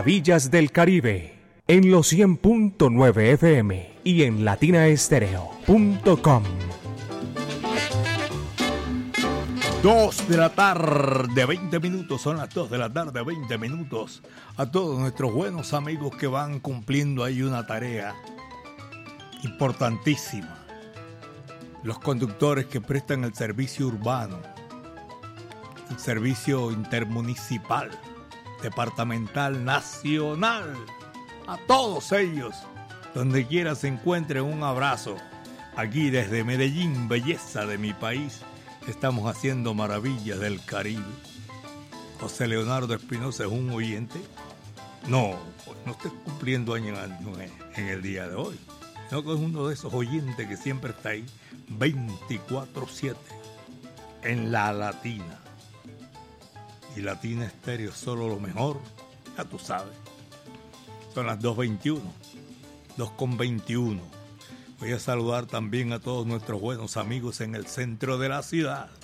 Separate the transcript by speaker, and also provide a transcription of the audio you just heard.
Speaker 1: Maravillas del Caribe, en los 100.9 FM y en latinaestereo.com.
Speaker 2: 2 de la tarde, 20 minutos, son las 2 de la tarde, 20 minutos. A todos nuestros buenos amigos que van cumpliendo ahí una tarea importantísima. Los conductores que prestan el servicio urbano, el servicio intermunicipal, departamental, nacional. A todos ellos, donde quiera se encuentren, un abrazo. Aquí desde Medellín, belleza de mi país, estamos haciendo Maravillas del Caribe. José Leonardo Espinosa es un oyente. No, pues no estoy cumpliendo años en el día de hoy, sino que es uno de esos oyentes que siempre está ahí 24/7 en la Latina. Y Latina Estéreo, solo lo mejor, ya tú sabes. Son las 2:21, 2:21. Voy a saludar también a todos nuestros buenos amigos en el centro de la ciudad.